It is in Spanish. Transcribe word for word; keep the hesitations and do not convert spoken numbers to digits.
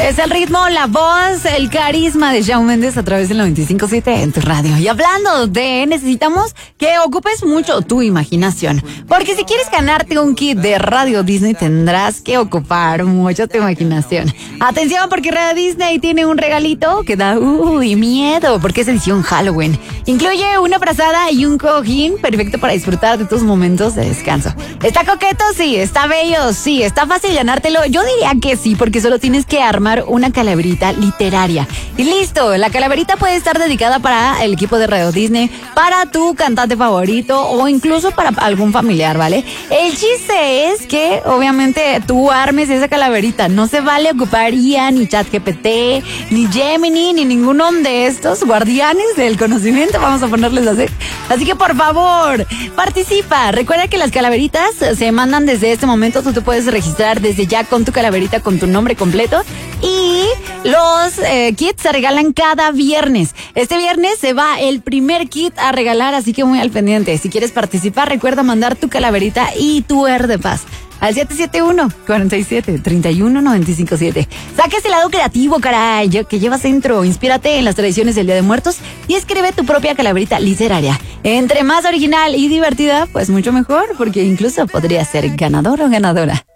Es el ritmo, la voz, el carisma de Shawn Mendes a través del noventa y cinco punto siete en tu radio. Y hablando de, necesitamos que ocupes mucho tu imaginación. Porque si quieres ganarte un kit de Radio Disney, tendrás que ocupar mucho tu imaginación. Atención, porque Radio Disney tiene un regalito que da, uy, miedo, porque es edición Halloween. Incluye una frazada y un cojín perfecto para disfrutar de tus momentos de descanso. ¿Está coqueto? Sí. ¿Está bello? Sí. ¿Está fácil ganártelo? Yo diría que sí, porque solo tienes que armar una calaverita literaria. Y listo, la calaverita puede estar dedicada para el equipo de Radio Disney, para tu cantante favorito o incluso para algún familiar, ¿vale? El chiste es que obviamente tú armes esa calaverita. No se vale ocupar I A, ni ChatGPT, ni Gemini, ni ninguno de estos guardianes del conocimiento, vamos a ponerles así. Así que por favor, participa. Recuerda que las calaveritas se mandan desde este momento. Tú te puedes registrar desde ya con tu calaverita, con tu nombre completo. Y los eh, kits se regalan cada viernes. Este viernes se va el primer kit a regalar, así que muy al pendiente. Si quieres participar, recuerda mandar tu calaverita y tu R de paz al siete siete uno, cuatro siete, tres uno nueve cinco siete. Saca ese lado creativo, caray, que llevas dentro. Inspírate en las tradiciones del Día de Muertos y escribe tu propia calaverita literaria. Entre más original y divertida, pues mucho mejor, porque incluso podría ser ganador o ganadora.